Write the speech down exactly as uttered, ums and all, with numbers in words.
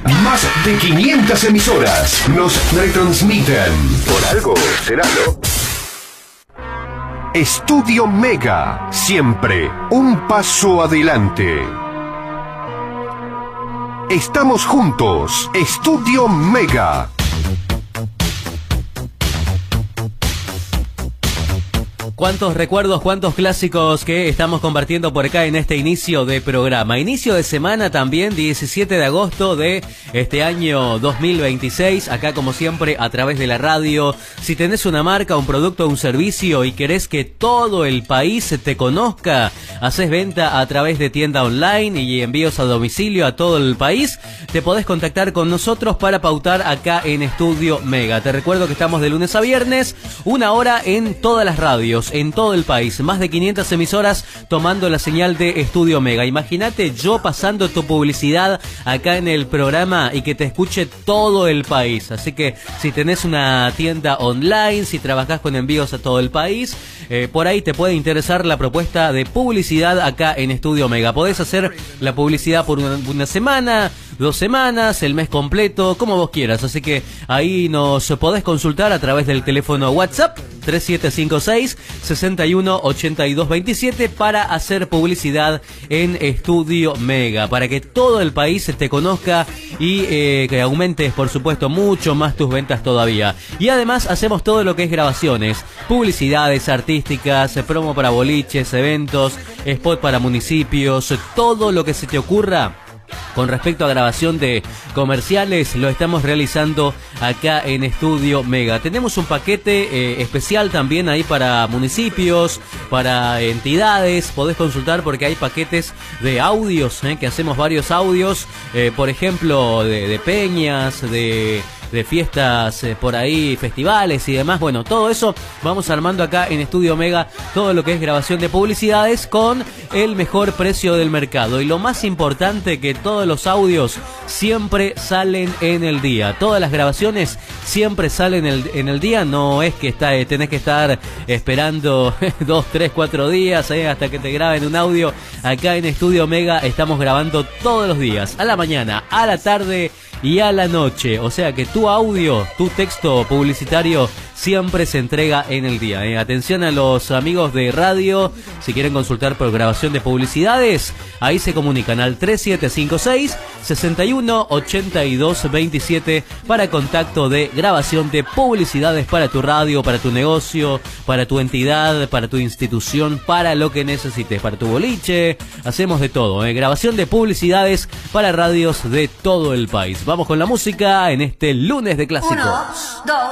Más de quinientas emisoras nos retransmiten. Por algo será, ¿no? Estudio Mega, siempre un paso adelante. Estamos juntos, Estudio Mega. Cuántos recuerdos, cuántos clásicos que estamos compartiendo por acá en este inicio de programa. Inicio de semana también, diecisiete de agosto de este año dos mil veintiséis. Acá como siempre a través de la radio. Si tenés una marca, un producto, un servicio y querés que todo el país te conozca, haces venta a través de tienda online y envíos a domicilio a todo el país, te podés contactar con nosotros para pautar acá en Estudio Mega. Te recuerdo que estamos de lunes a viernes, una hora en todas las radios, en todo el país, más de quinientas emisoras tomando la señal de Estudio Mega. Imagínate yo pasando tu publicidad acá en el programa y que te escuche todo el país. Así que si tenés una tienda online, si trabajás con envíos a todo el país, eh, por ahí te puede interesar la propuesta de publicidad acá en Estudio Mega. Podés hacer la publicidad por una, una semana, dos semanas, el mes completo, como vos quieras. Así que ahí nos podés consultar a través del teléfono WhatsApp tres siete cinco seis, seis uno ocho dos dos siete para hacer publicidad en Estudio Mega, para que todo el país te conozca y eh, que aumentes, por supuesto, mucho más tus ventas todavía. Y además hacemos todo lo que es grabaciones, publicidades artísticas, promo para boliches, eventos, spot para municipios, todo lo que se te ocurra. Con respecto a grabación de comerciales, lo estamos realizando acá en Estudio Mega. Tenemos un paquete eh, especial también ahí para municipios, para entidades. Podés consultar porque hay paquetes de audios, eh, que hacemos varios audios, eh, por ejemplo, de, de peñas, de... de fiestas eh, por ahí, festivales y demás. Bueno, todo eso vamos armando acá en Estudio Mega, todo lo que es grabación de publicidades con el mejor precio del mercado. Y lo más importante, que todos los audios siempre salen en el día. Todas las grabaciones siempre salen en el, en el día. No es que está, eh, tenés que estar esperando dos, tres, cuatro días eh, hasta que te graben un audio. Acá en Estudio Mega estamos grabando todos los días, a la mañana, a la tarde y a la noche. O sea que tu audio, tu texto publicitario siempre se entrega en el día. ¿eh? Atención a los amigos de radio, si quieren consultar por grabación de publicidades, ahí se comunican al tres siete cinco seis, seis uno ocho dos dos siete para contacto de grabación de publicidades para tu radio, para tu negocio, para tu entidad, para tu institución, para lo que necesites, para tu boliche. Hacemos de todo, ¿eh? Grabación de publicidades para radios de todo el país. Vamos con la música en este lunes de clásicos. Uno, dos.